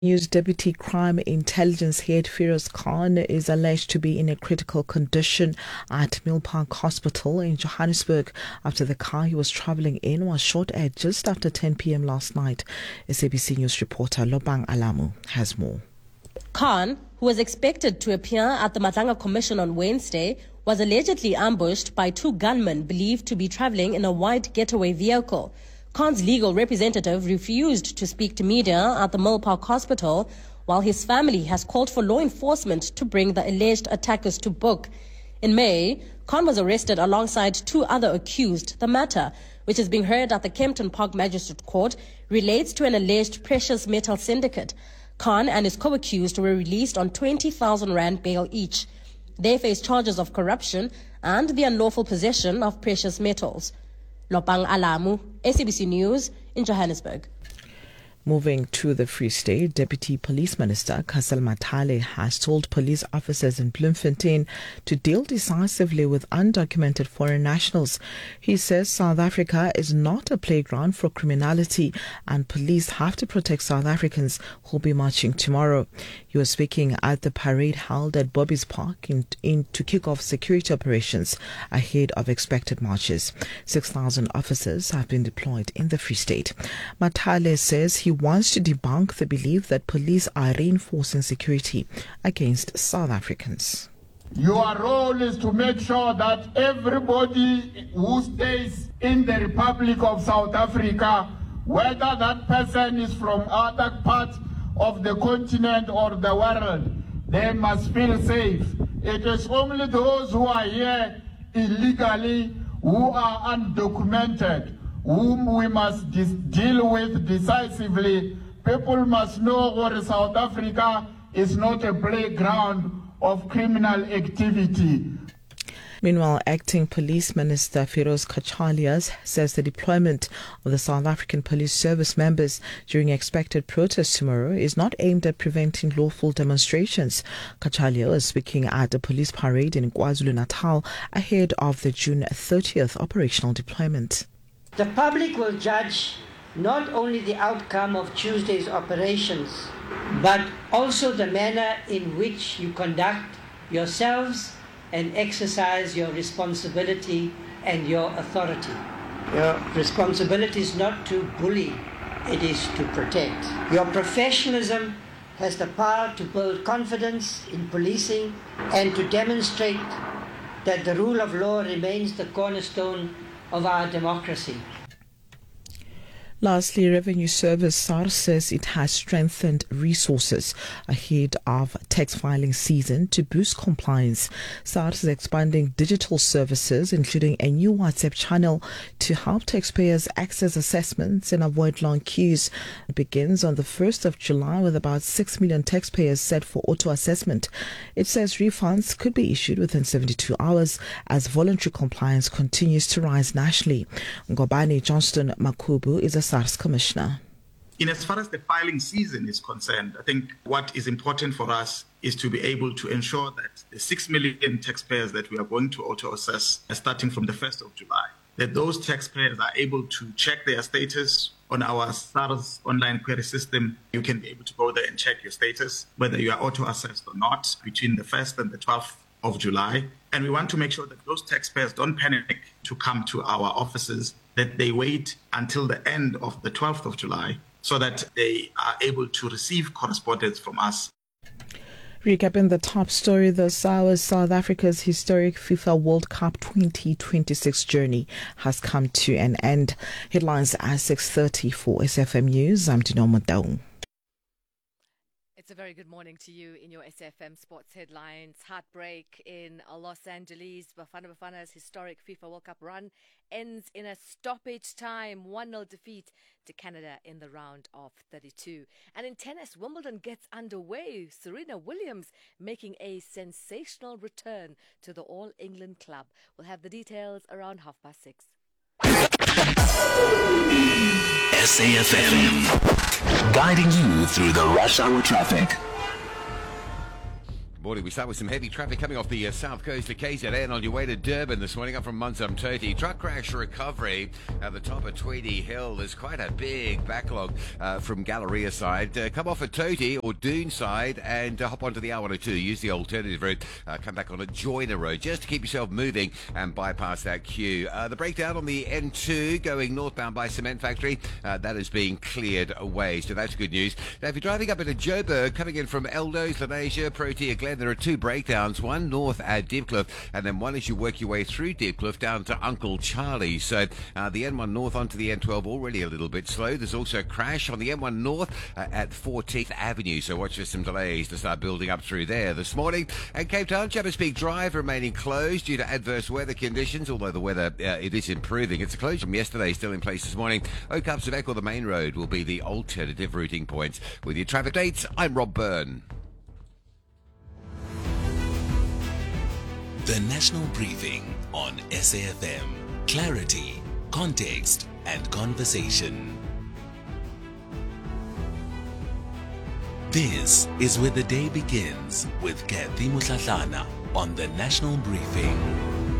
News Deputy Crime Intelligence Head Firoz Khan is alleged to be in a critical condition at Millpark Hospital in Johannesburg after the car he was travelling in was shot at just after 10 p.m. last night. SABC News reporter Lobang Alamu has more. Khan, who was expected to appear at the Matlanga Commission on Wednesday, was allegedly ambushed by two gunmen believed to be travelling in a white getaway vehicle. Khan's legal representative refused to speak to media at the Millpark Hospital, while his family has called for law enforcement to bring the alleged attackers to book. In May, Khan was arrested alongside two other accused. The matter, which is being heard at the Kempton Park Magistrate Court, relates to an alleged precious metal syndicate. Khan and his co-accused were released on 20,000 rand bail each. They face charges of corruption and the unlawful possession of precious metals. Lopang Alamu, SABC News in Johannesburg. Moving to the Free State, Deputy Police Minister Castle Matale has told police officers in Bloemfontein to deal decisively with undocumented foreign nationals. He says South Africa is not a playground for criminality and police have to protect South Africans who will be marching tomorrow. He was speaking at the parade held at Bobby's Park to kick off security operations ahead of expected marches. 6,000 officers have been deployed in the Free State. Matale says he wants to debunk the belief that police are reinforcing security against South Africans. Your role is to make sure that everybody who stays in the Republic of South Africa, whether that person is from other parts of the continent or the world, they must feel safe. It is only those who are here illegally, who are undocumented, whom we must deal with decisively. People must know that South Africa is not a playground of criminal activity. Meanwhile, Acting Police Minister Firoz Kachalias says the deployment of the South African Police Service members during expected protests tomorrow is not aimed at preventing lawful demonstrations. Kachalia was speaking at a police parade in KwaZulu-Natal ahead of the June 30th operational deployment. The public will judge not only the outcome of Tuesday's operations, but also the manner in which you conduct yourselves and exercise your responsibility and your authority. Your responsibility is not to bully, it is to protect. Your professionalism has the power to build confidence in policing and to demonstrate that the rule of law remains the cornerstone of our democracy. Lastly, Revenue Service SARS says it has strengthened resources ahead of tax filing season to boost compliance. SARS is expanding digital services, including a new WhatsApp channel to help taxpayers access assessments and avoid long queues. It begins on the 1st of July with about 6 million taxpayers set for auto-assessment. It says refunds could be issued within 72 hours as voluntary compliance continues to rise nationally. Ngobani Johnston Makubu is a SARS commissioner. In as far as the filing season is concerned, I think what is important for us is to be able to ensure that the 6 million taxpayers that we are going to auto-assess starting from the 1st of July, that those taxpayers are able to check their status on our SARS online query system. You can be able to go there and check your status, whether you are auto-assessed or not, between the 1st and the 12th of July. And we want to make sure that those taxpayers don't panic to come to our offices, that they wait until the end of the 12th of July so that they are able to receive correspondence from us. Recapping the top story, this hour, South Africa's historic FIFA World Cup 2026 journey has come to an end. Headlines at 6:30 for SFM News. I'm Dino Madaung. It's a very good morning to you in your SFM Sports headlines. Heartbreak in Los Angeles. Bafana Bafana's historic FIFA World Cup run ends in a stoppage time 1-0 defeat to Canada in the round of 32. And in tennis, Wimbledon gets underway. Serena Williams making a sensational return to the All England club. We'll have the details around 6:30. SAFM, guiding you through the rush hour traffic. Morning. We start with some heavy traffic coming off the south coast of KZN on your way to Durban this morning up from Munzamtoti. Truck crash recovery at the top of Tweedy Hill. There's quite a big backlog from Galleria side. Come off at Toti or Dune side and hop onto the R102. Use the alternative route. Come back on at Joiner Road just to keep yourself moving and bypass that queue. The breakdown on the N2 going northbound by Cement Factory, that is being cleared away. So that's good news. Now, if you're driving up into Joburg, coming in from Eldos, Lenasia, Protea, Glen, there are two breakdowns, one north at Diepkloof and then one as you work your way through Diepkloof down to Uncle Charlie. So the N1 north onto the N12 already a little bit slow. There's also a crash on the N1 north at 14th Avenue, so watch for some delays to start building up through there this morning. And Cape Town, Jabber's Peak Drive remaining closed due to adverse weather conditions, although the weather it is improving. It's a closure from yesterday, still in place this morning. Oakupsevek or the main road will be the alternative routing points. With your traffic dates, I'm Rob Byrne. The National Briefing on SAFM. Clarity, context, and conversation. This is where the day begins with Kathy Mutlatlana on The National Briefing.